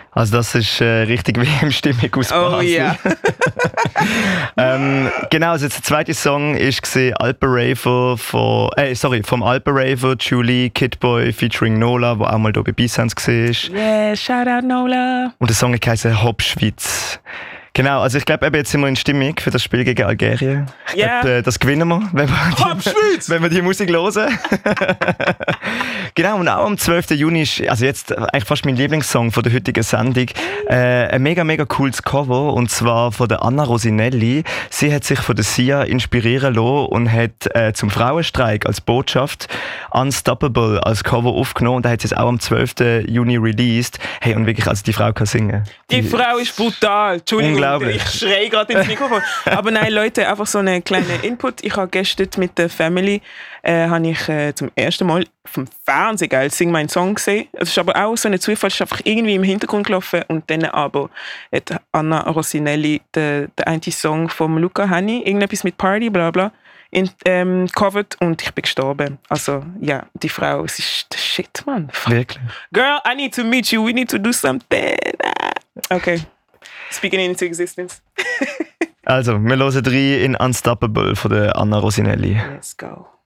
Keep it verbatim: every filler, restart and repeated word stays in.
Also das ist äh, richtig W M-Stimmung aus Basel. Oh ja. ähm, genau, also der zweite Song war Alperaver von, äh, sorry, vom Alperaver, Julie, Kidboy featuring Nola, der auch mal hier bei B-Sense war. Yeah, shout out Nola. Und der Song heisst Hopschwitz. Genau, also ich glaube, jetzt sind wir in Stimmung für das Spiel gegen Algerien. Ich Yeah. glaube, das gewinnen wir, wenn wir die, wenn wir die Musik hören. Genau, und auch am zwölften Juni ist, also jetzt eigentlich fast mein Lieblingssong von der heutigen Sendung, äh, ein mega, mega cooles Cover, und zwar von der Anna Rosinelli. Sie hat sich von der Sia inspirieren lassen und hat äh, zum Frauenstreik als Botschaft Unstoppable als Cover aufgenommen, und da hat sie es auch am zwölften Juni released. Hey, und wirklich, also die Frau kann singen. Die, die Frau ist brutal. Entschuldigung, ich schreie gerade ins Mikrofon. Aber nein, Leute, einfach so einen kleinen Input. Ich habe gestern mit der Family äh, habe ich äh, zum ersten Mal vom Fernsehen geil Sing meinen Song gesehen. Es ist aber auch so ein Zufall, es ist einfach irgendwie im Hintergrund gelaufen, und dann aber hat Anna Rosinelli den, den einen Song von Luca Hänni, irgendetwas mit Party, bla bla, in, ähm, covered, und ich bin gestorben. Also ja, die Frau, es ist der Shit, Mann. Wirklich? Girl, I need to meet you, we need to do something. Okay. Speaking into existence. Also, wir hören rein in Unstoppable von der Anna Rosinelli. Let's go.